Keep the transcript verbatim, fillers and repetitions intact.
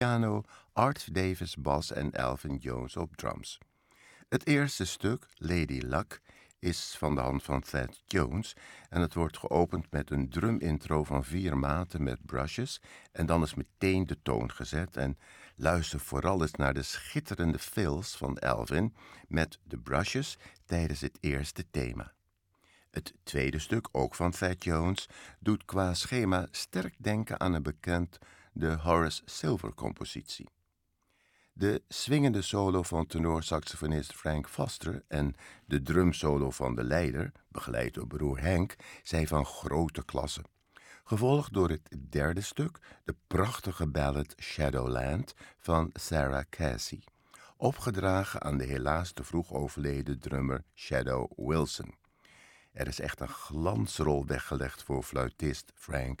piano, Art Davis bas en Elvin Jones op drums. Het eerste stuk, Lady Luck, is van de hand van Thad Jones en het wordt geopend met een drum-intro van vier maten met brushes en dan is meteen de toon gezet en luister vooral eens naar de schitterende fills van Elvin met de brushes tijdens het eerste thema. Het tweede stuk, ook van Thad Jones, doet qua schema sterk denken aan een bekend de Horace Silver-compositie. De swingende solo van tenorsaxofonist Frank Foster en de drumsolo van de leider, begeleid door broer Hank, zijn van grote klasse. Gevolgd door het derde stuk, de prachtige ballad Shadowland van Sarah Casey, opgedragen aan de helaas te vroeg overleden drummer Shadow Wilson. Er is echt een glansrol weggelegd voor fluitist Frank